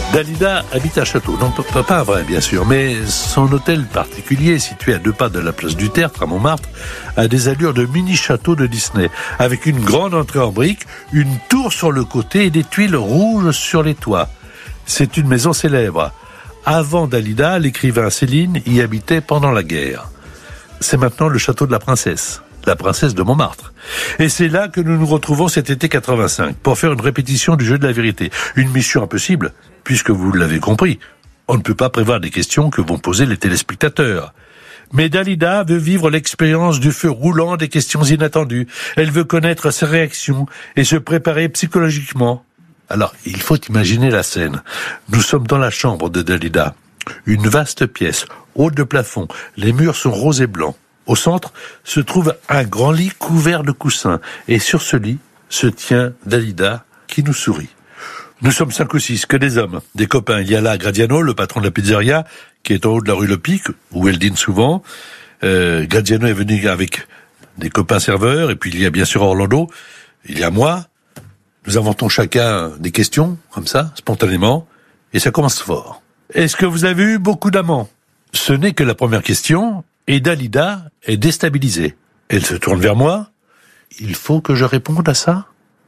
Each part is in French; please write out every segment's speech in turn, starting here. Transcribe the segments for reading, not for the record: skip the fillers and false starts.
Dalida habite un château. Non, pas vrai, bien sûr, mais son hôtel particulier, situé à 2 pas de la place du Tertre, à Montmartre, a des allures de mini-château de Disney, avec une grande entrée en briques, une tour sur le côté et des tuiles rouges sur les toits. C'est une maison célèbre. Avant Dalida, l'écrivain Céline y habitait pendant la guerre. C'est maintenant le château de la princesse de Montmartre. Et c'est là que nous nous retrouvons cet été 85 pour faire une répétition du jeu de la vérité. Une mission impossible, puisque vous l'avez compris, on ne peut pas prévoir des questions que vont poser les téléspectateurs. Mais Dalida veut vivre l'expérience du feu roulant des questions inattendues. Elle veut connaître ses réactions et se préparer psychologiquement. Alors, il faut imaginer la scène. Nous sommes dans la chambre de Dalida. Une vaste pièce, haute de plafond. Les murs sont roses et blancs. Au centre se trouve un grand lit couvert de coussins. Et sur ce lit se tient Dalida qui nous sourit. Nous sommes 5 ou 6, que des hommes, des copains. Il y a là Gradiano, le patron de la pizzeria, qui est en haut de la rue Le Pic, où elle dîne souvent. Gradiano est venu avec des copains serveurs. Et puis il y a bien sûr Orlando. Il y a moi. Nous inventons chacun des questions, comme ça, spontanément. Et ça commence fort. Est-ce que vous avez eu beaucoup d'amants ? Ce n'est que la première question. Et Dalida est déstabilisée. Elle se tourne vers moi. Il faut que je réponde à ça ?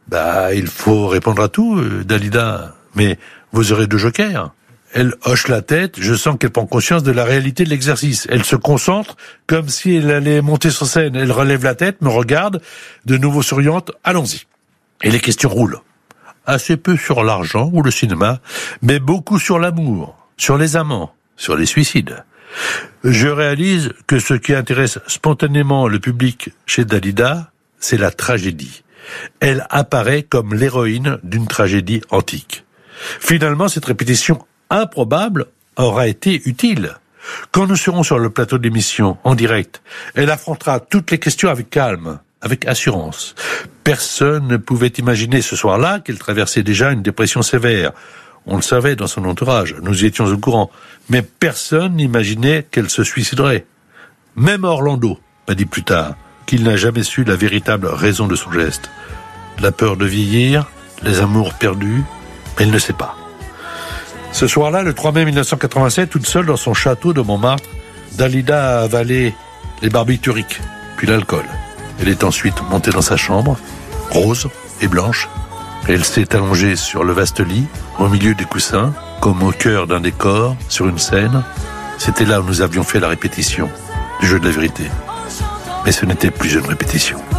Il faut répondre à tout, Dalida. Mais vous aurez 2 jokers. Elle hoche la tête. Je sens qu'elle prend conscience de la réalité de l'exercice. Elle se concentre comme si elle allait monter sur scène. Elle relève la tête, me regarde, de nouveau souriante. Allons-y. Et les questions roulent. Assez peu sur l'argent ou le cinéma, mais beaucoup sur l'amour, sur les amants, sur les suicides. Je réalise que ce qui intéresse spontanément le public chez Dalida, c'est la tragédie. Elle apparaît comme l'héroïne d'une tragédie antique. Finalement, cette répétition improbable aura été utile. Quand nous serons sur le plateau d'émission, en direct, elle affrontera toutes les questions avec calme, avec assurance. Personne ne pouvait imaginer ce soir-là qu'elle traversait déjà une dépression sévère. On le savait dans son entourage, nous y étions au courant. Mais personne n'imaginait qu'elle se suiciderait. Même Orlando m'a dit plus tard qu'il n'a jamais su la véritable raison de son geste. La peur de vieillir, les amours perdus, mais elle ne sait pas. Ce soir-là, le 3 mai 1987, toute seule dans son château de Montmartre, Dalida a avalé les barbituriques, puis l'alcool. Elle est ensuite montée dans sa chambre, rose et blanche. Elle s'est allongée sur le vaste lit, au milieu des coussins, comme au cœur d'un décor, sur une scène. C'était là où nous avions fait la répétition du jeu de la vérité. Mais ce n'était plus une répétition.